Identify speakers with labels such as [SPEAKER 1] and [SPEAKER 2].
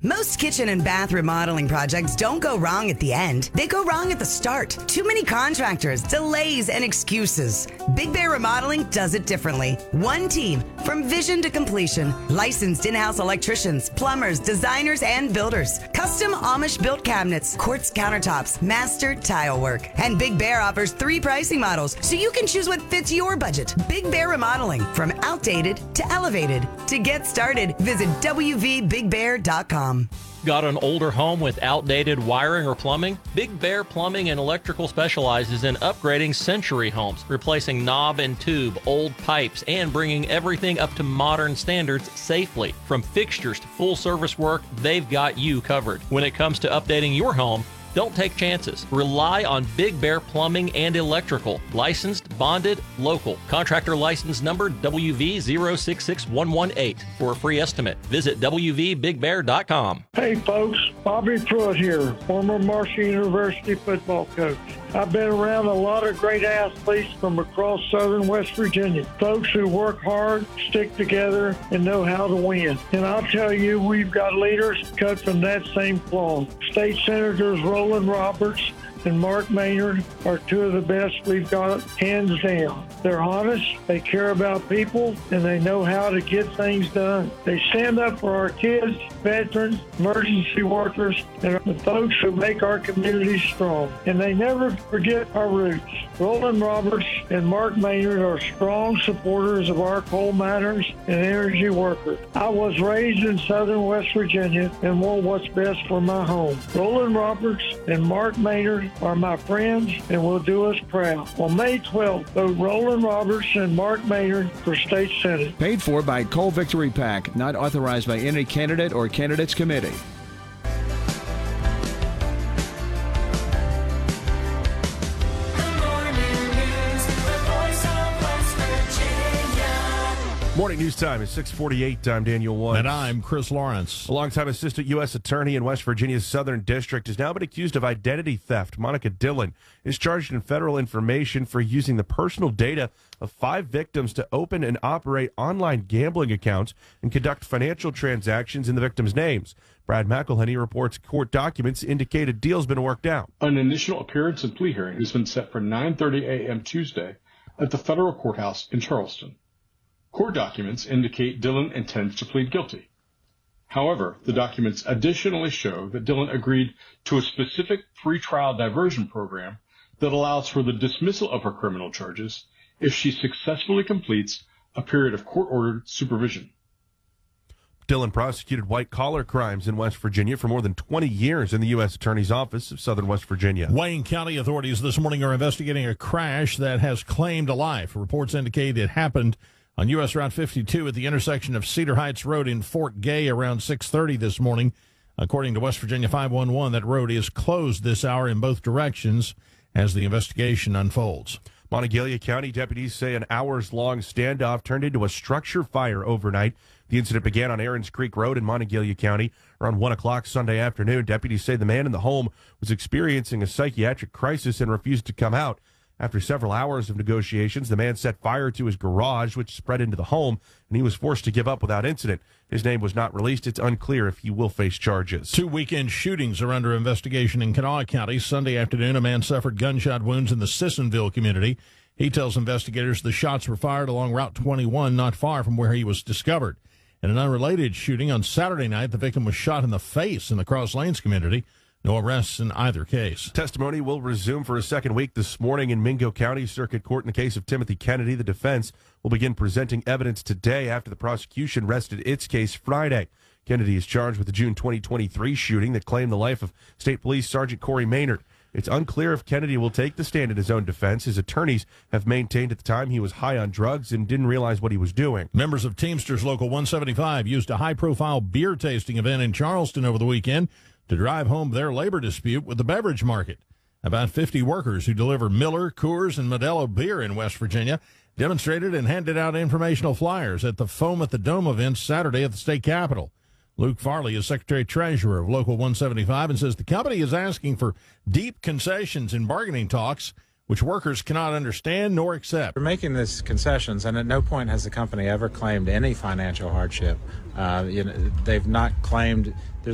[SPEAKER 1] Most kitchen and bath remodeling projects don't go wrong at the end. They go wrong at the start. Too many contractors, delays, and excuses. Big Bear Remodeling does it differently. One team, from vision to completion. Licensed in-house electricians, plumbers, designers, and builders. Custom Amish-built cabinets, quartz countertops, master tile work. And Big Bear offers 3 pricing models, so you can choose what fits your budget. Big Bear Remodeling, from outdated to elevated. To get started, visit wvbigbear.com.
[SPEAKER 2] Got an older home with outdated wiring or plumbing? Big Bear Plumbing and Electrical specializes in upgrading century homes, replacing knob and tube, old pipes, and bringing everything up to modern standards safely. From fixtures to full service work, they've got you covered. When it comes to updating your home, don't take chances. Rely on Big Bear Plumbing and Electrical. Licensed, bonded, local. Contractor license number WV066118. For a free estimate, visit WVBigBear.com.
[SPEAKER 3] Hey folks, Bobby Pruitt here, former Marshall University football coach. I've been around a lot of great athletes from across southern West Virginia. Folks who work hard, stick together, and know how to win. And I'll tell you, we've got leaders cut from that same cloth. State Senators Roland Roberts and Mark Maynard are 2 of the best we've got, hands down. They're honest, they care about people, and they know how to get things done. They stand up for our kids, veterans, emergency workers, and the folks who make our communities strong. And they never forget our roots. Roland Roberts and Mark Maynard are strong supporters of our coal miners and energy workers. I was raised in southern West Virginia and want what's best for my home. Roland Roberts and Mark Maynard are my friends and will do us proud. On May 12th, vote Roland Roberts and Mark Maynard for State Senate.
[SPEAKER 4] Paid for by Coal Victory PAC, not authorized by any candidate or candidates committee.
[SPEAKER 5] Morning news time is 6:48. I'm Daniel Woods.
[SPEAKER 6] And I'm Chris Lawrence.
[SPEAKER 5] A longtime assistant U.S. attorney in West Virginia's Southern District has now been accused of identity theft. Monica Dillon is charged in federal information for using the personal data of 5 victims to open and operate online gambling accounts and conduct financial transactions in the victims' names. Brad McElhenney reports court documents indicate a deal's been worked out.
[SPEAKER 7] An initial appearance and plea hearing has been set for 9:30 a.m. Tuesday at the federal courthouse in Charleston. Court documents indicate Dillon intends to plead guilty. However, the documents additionally show that Dillon agreed to a specific pretrial diversion program that allows for the dismissal of her criminal charges if she successfully completes a period of court-ordered supervision.
[SPEAKER 5] Dillon prosecuted white-collar crimes in West Virginia for more than 20 years in the U.S. Attorney's Office of Southern West Virginia.
[SPEAKER 6] Wayne County authorities this morning are investigating a crash that has claimed a life. Reports indicate it happened on U.S. Route 52 at the intersection of Cedar Heights Road in Fort Gay around 6:30 this morning. According to West Virginia 511, that road is closed this hour in both directions as the investigation unfolds.
[SPEAKER 5] Monongalia County deputies say an hours-long standoff turned into a structure fire overnight. The incident began on Aarons Creek Road in Monongalia County around 1 o'clock Sunday afternoon. Deputies say the man in the home was experiencing a psychiatric crisis and refused to come out. After several hours of negotiations, the man set fire to his garage, which spread into the home, and he was forced to give up without incident. His name was not released. It's unclear if he will face charges.
[SPEAKER 6] 2 weekend shootings are under investigation in Kanawha County. Sunday afternoon, a man suffered gunshot wounds in the Sissonville community. He tells investigators the shots were fired along Route 21, not far from where he was discovered. In an unrelated shooting on Saturday night, the victim was shot in the face in the Cross Lanes community. No arrests in either case.
[SPEAKER 5] Testimony will resume for a second week this morning in Mingo County Circuit Court in the case of Timothy Kennedy. The defense will begin presenting evidence today after the prosecution rested its case Friday. Kennedy is charged with the June 2023 shooting that claimed the life of State Police Sergeant Corey Maynard. It's unclear if Kennedy will take the stand in his own defense. His attorneys have maintained at the time he was high on drugs and didn't realize what he was doing.
[SPEAKER 6] Members of Teamsters Local 175 used a high-profile beer tasting event in Charleston over the weekend to drive home their labor dispute with the beverage market. About 50 workers who deliver Miller, Coors, and Modelo beer in West Virginia demonstrated and handed out informational flyers at the Foam at the Dome event Saturday at the state capitol. Luke Farley is Secretary-Treasurer of Local 175 and says the company is asking for deep concessions in bargaining talks, which workers cannot understand nor accept.
[SPEAKER 8] We're making these concessions, and at no point has the company ever claimed any financial hardship. They've not claimed